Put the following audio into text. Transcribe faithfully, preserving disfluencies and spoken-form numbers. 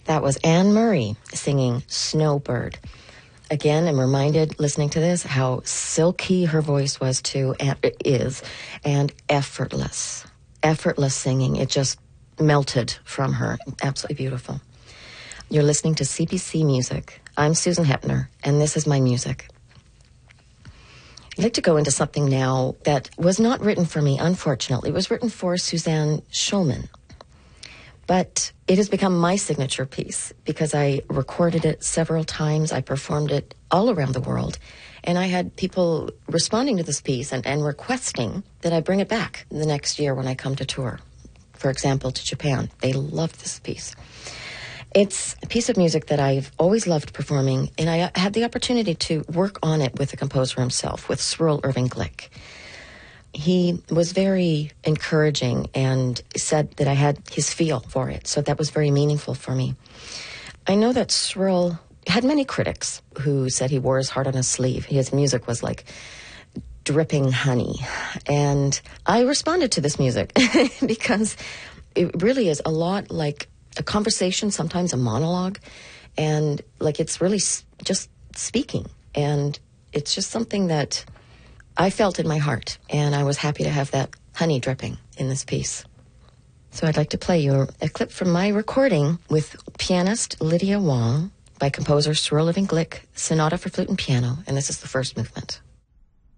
That was Anne Murray singing Snowbird. Again, I'm reminded, listening to this, how silky her voice was too, and is, and effortless. Effortless singing. It just melted from her. Absolutely beautiful. You're listening to C B C Music. I'm Susan Hepner, and this is my music. I'd like to go into something now that was not written for me, unfortunately. It was written for Suzanne Schulman. But it has become my signature piece because I recorded it several times. I performed it all around the world. And I had people responding to this piece and, and requesting that I bring it back the next year when I come to tour. For example, to Japan. They loved this piece. It's a piece of music that I've always loved performing, and I had the opportunity to work on it with the composer himself, with Cyril Irving Glick. He was very encouraging and said that I had his feel for it, so that was very meaningful for me. I know that Cyril had many critics who said he wore his heart on his sleeve. His music was like dripping honey, and I responded to this music because it really is a lot like a conversation, sometimes a monologue, and like it's really s- just speaking, and it's just something that I felt in my heart, and I was happy to have that honey dripping in this piece. So I'd like to play you a clip from my recording with pianist Lydia Wong by composer Cyril Irving Glick, Sonata for Flute and Piano, and this is the first movement.